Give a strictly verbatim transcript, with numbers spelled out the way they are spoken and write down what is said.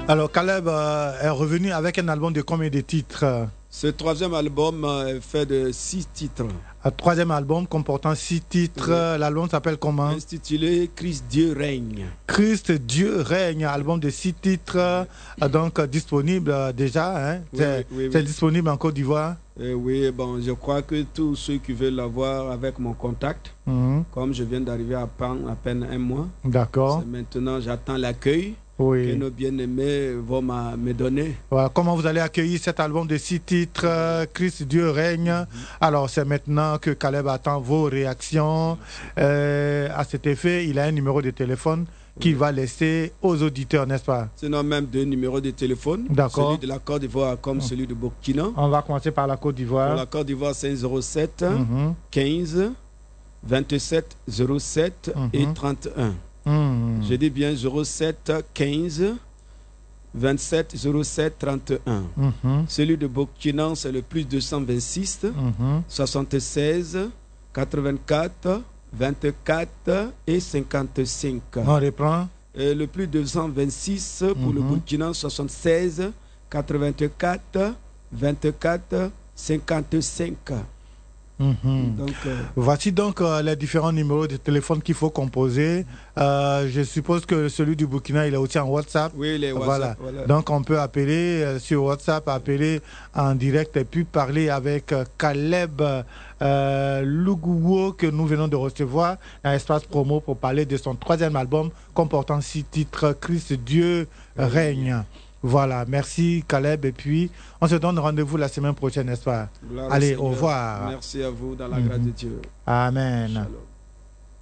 Alors, Caleb euh, est revenu avec un album de combien de titres? Ce troisième album est fait de six titres. Un troisième album comportant six titres. Oui. L'album s'appelle comment? Intitulé Christ Dieu règne. Christ Dieu règne, album de six titres, oui. donc disponible déjà. Hein? Oui, c'est oui, oui. disponible en Côte d'Ivoire? Euh, oui, bon, je crois que tous ceux qui veulent l'avoir avec mon contact, mm-hmm. comme je viens d'arriver à peine, à peine un mois. D'accord. Maintenant, j'attends l'accueil. Oui. Que nos bien-aimés vont me donner. Voilà, comment vous allez accueillir cet album de six titres, euh, Christ Dieu règne. Mm-hmm. Alors, c'est maintenant que Caleb attend vos réactions. Euh, à cet effet, il a un numéro de téléphone qu'il oui. va laisser aux auditeurs, n'est-ce pas? Sinon, même deux numéros de téléphone. D'accord. Celui de la Côte d'Ivoire comme mm. celui de Burkina. On va commencer par la Côte d'Ivoire. Pour la Côte d'Ivoire, c'est zéro sept, mm-hmm. quinze, vingt-sept, zéro sept mm-hmm. et trente et un. Mmh. Je dis bien zéro sept, quinze, vingt-sept, zéro sept, trente et un. Mmh. Celui de Burkina, c'est le plus deux cent vingt-six, mmh. soixante-seize, quatre-vingt-quatre, vingt-quatre et cinquante-cinq. On reprend. Et le plus deux cent vingt-six pour mmh. le Burkina, soixante-seize, quatre-vingt-quatre, vingt-quatre, cinquante-cinq. Mmh. Donc, euh... Voici donc euh, les différents numéros de téléphone qu'il faut composer. Euh, je suppose que celui du Burkina, il est aussi en WhatsApp. Oui, les WhatsApp. Voilà. Voilà. Donc, on peut appeler euh, sur WhatsApp, appeler en direct et puis parler avec euh, Caleb euh, Luguwo que nous venons de recevoir dans l'espace promo pour parler de son troisième album comportant six titres, Christ Dieu règne. Voilà, merci Caleb. Et puis, on se donne rendez-vous la semaine prochaine, n'est-ce pas? Gloire Allez, Seigneur. Au revoir. Merci à vous dans la grâce mm-hmm. de Dieu. Amen. Shalom.